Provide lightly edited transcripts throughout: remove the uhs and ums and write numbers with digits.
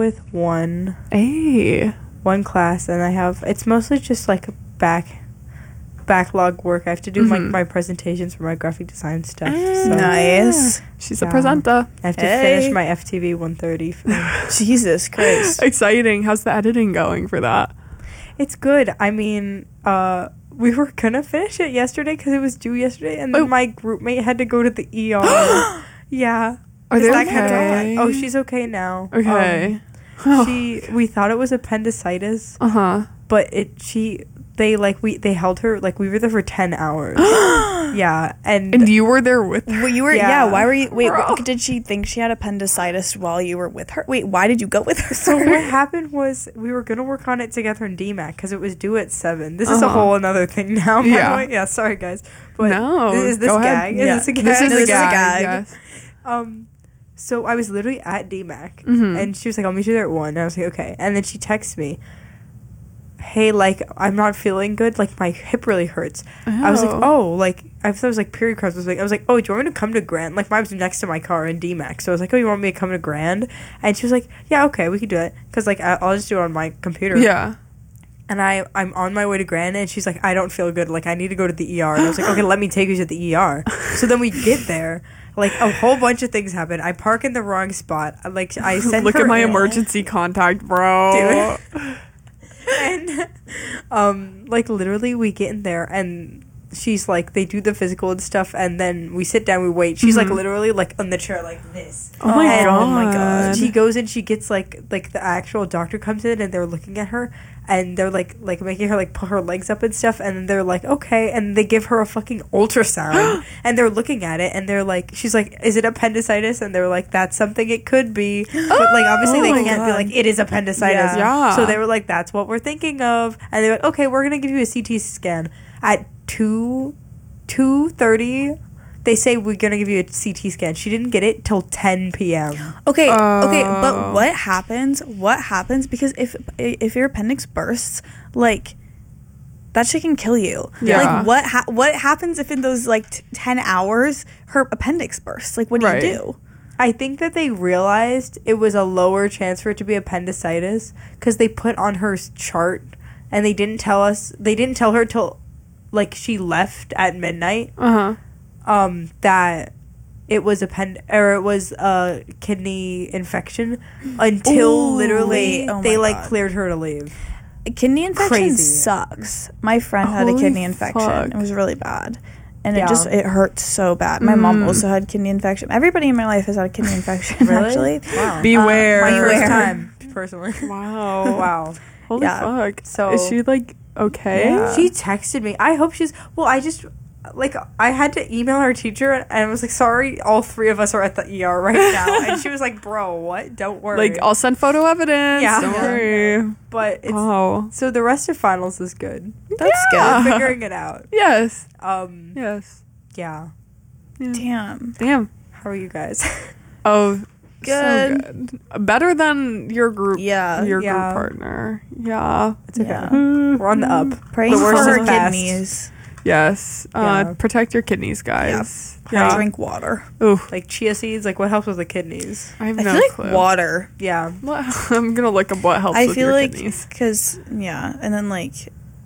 with one class, and it's mostly just like backlog work. I have to do my presentations for my graphic design stuff. So. Nice. She's a presenter. I have to finish my FTV 130. Jesus Christ. Exciting. How's the editing going for that? It's good. I mean, we were gonna finish it yesterday because it was due yesterday, and then my groupmate had to go to the ER. Yeah. Are they okay? Oh, she's okay now. Okay. We thought it was appendicitis. But they held her, like, we were there for 10 hours. Yeah, and you were there with her? Well, you were, yeah, why were you, did she think she had appendicitis while you were with her? Wait, why did you go with her? So what happened was, we were gonna work on it together in DMAC, because it was due at 7. This is a whole another thing now, by the way. Yeah, sorry, guys. But is this go gag? Ahead. Is this a gag? This is a gag, yes. So I was literally at DMAC, and she was like, I'll meet you there at 1, and I was like, okay. And then she texts me, hey, like, I'm not feeling good, like, my hip really hurts. I was like, I thought it was like period cramps. I was like, oh, do you want me to come to Grand? Like, mine was next to my car in DMAC, so I was like, oh, you want me to come to Grand? And she was like, yeah, okay, we could do it, because, like, I'll just do it on my computer. Yeah. And I'm on my way to Grand, and she's like, I don't feel good, like, I need to go to the ER. And I was like, okay, let me take you to the ER. So then we get there. Like, a whole bunch of things happen. I park in the wrong spot. Like, I sent Look her at my in. emergency contact, bro. Dude. And, like, literally, we get in there, and she's like, they do the physical and stuff, and then we sit down, we wait. She's, like, literally, like, on the chair like this. Oh my god. She goes in, she gets, like, the actual doctor comes in, and they're looking at her, and they're, like making her, like, pull her legs up and stuff, and then they're like, okay, and they give her a fucking ultrasound, and they're looking at it, and they're like, she's like, is it appendicitis? And they're like, that's something it could be, but, like, obviously they can't be like, it is appendicitis. Yeah. So they were like, that's what we're thinking of, and they're like, okay, we're gonna give you a CT scan at 2:30. They say we're gonna give you a CT scan. She didn't get it till 10 p.m. Okay, but what happens? Because if your appendix bursts, like, that shit can kill you. Yeah. Like, what happens if in those, like, 10 hours her appendix bursts? Like, what do you do? I think that they realized it was a lower chance for it to be appendicitis because they put on her chart, and they didn't tell her till, like, she left at midnight. That it was a kidney infection until literally they cleared her to leave. Kidney infection sucks. My friend had a kidney infection. It was really bad. And it hurt so bad. My mom also had kidney infection. Everybody in my life has had a kidney infection, really? actually. Wow. Beware. My first time, personally. Wow. Holy fuck. So is she, like, okay? Yeah. She texted me. I hope she's... Well, I had to email her teacher, and I was like, sorry, all 3 of us are at the ER right now. And she was like, bro, what? Don't worry. Like, I'll send photo evidence. Yeah. Don't worry. But it's... So the rest of finals is good. That's good. We're figuring it out. Yes. Yes. Yeah. Damn. How are you guys? Oh, good. So good. Better than your group. Yeah. Your group partner. Yeah. It's okay. Yeah. We're on the up. Praying for her kidneys. Yes. Protect your kidneys, guys. Yeah. Drink water. Ooh. Like chia seeds. Like, what helps with the kidneys? I feel like clue. Water. Yeah. I'm gonna look up what helps with your kidneys. Because, and then, like...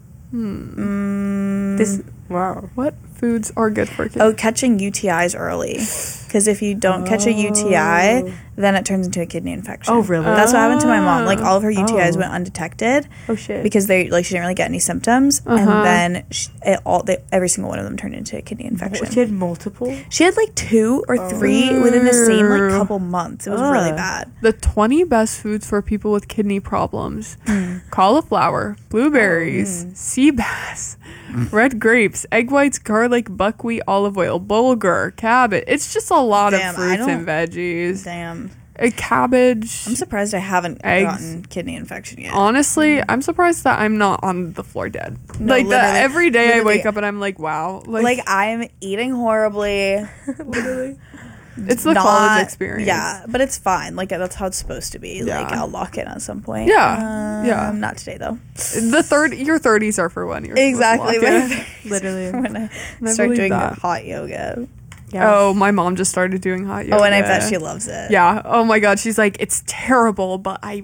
Wow. What foods are good for kids? Oh, catching UTIs early. Because if you don't catch a UTI, then it turns into a kidney infection. Oh, really? That's what happened to my mom. Like, all of her UTIs went undetected. Oh, shit. Because she didn't really get any symptoms. And then every single one of them turned into a kidney infection. She had multiple? She had, like, 2 or 3 within the same, like, couple months. It was really bad. The 20 best foods for people with kidney problems. Cauliflower, blueberries, sea bass, red grapes, egg whites, garlic, buckwheat, olive oil, bulgur, cabbage. It's just a lot of fruits and veggies. Damn. A cabbage. I'm surprised I haven't gotten kidney infection yet. Honestly, I'm surprised that I'm not on the floor dead. No, like, every day I wake up and I'm like, wow. Like I'm eating horribly. Literally. It's the college experience. Yeah, but it's fine. Like, that's how it's supposed to be. Yeah. Like, I'll lock in at some point. Yeah. Not today, though. Your 30s are for when you're exactly. Literally. When I start doing hot yoga. Yeah. Oh, my mom just started doing hot yoga. Oh, and I bet she loves it. Yeah. Oh my god, she's like, it's terrible, but I